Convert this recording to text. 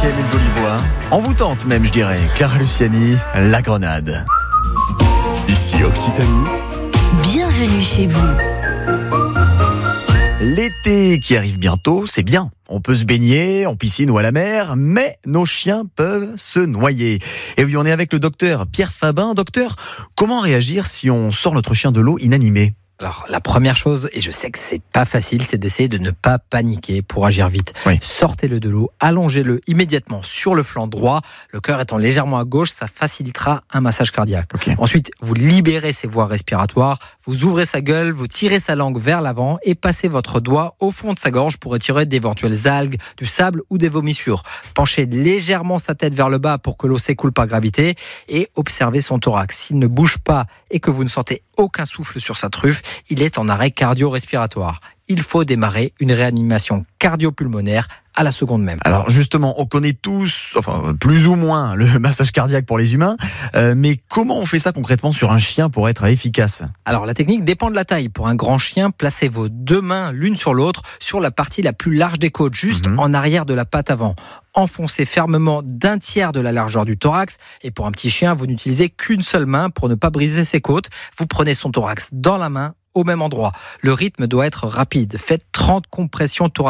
qui aime une jolie voix. Envoûtante même, je dirais. Clara Luciani, La Grenade. Ici Occitanie. Bienvenue chez vous. L'été qui arrive bientôt, c'est bien. On peut se baigner en piscine ou à la mer, mais nos chiens peuvent se noyer. Et oui, on est avec le docteur Pierre Fabin. Docteur, comment réagir si on sort notre chien de l'eau inanimé ? Alors, la première chose, et je sais que c'est pas facile, c'est d'essayer de ne pas paniquer pour agir vite. Oui. Sortez-le de l'eau, allongez-le immédiatement sur le flanc droit. Le cœur étant légèrement à gauche, ça facilitera un massage cardiaque. Okay. Ensuite, vous libérez ses voies respiratoires, vous ouvrez sa gueule, vous tirez sa langue vers l'avant et passez votre doigt au fond de sa gorge pour retirer d'éventuelles algues, du sable ou des vomissures. Penchez légèrement sa tête vers le bas pour que l'eau s'écoule par gravité et observez son thorax. S'il ne bouge pas et que vous ne sentez aucun souffle sur sa truffe, il est en arrêt cardio-respiratoire. Il faut démarrer une réanimation cardio-pulmonaire à la seconde même. Alors justement, on connaît tous, enfin plus ou moins, le massage cardiaque pour les humains, mais comment on fait ça concrètement sur un chien pour être efficace ? Alors la technique dépend de la taille. Pour un grand chien, placez vos deux mains l'une sur l'autre sur la partie la plus large des côtes, juste en arrière de la patte avant. Enfoncez fermement d'un tiers de la largeur du thorax. Et pour un petit chien, vous n'utilisez qu'une seule main pour ne pas briser ses côtes. Vous prenez son thorax dans la main au même endroit. Le rythme doit être rapide. Faites 30 compressions thoraciques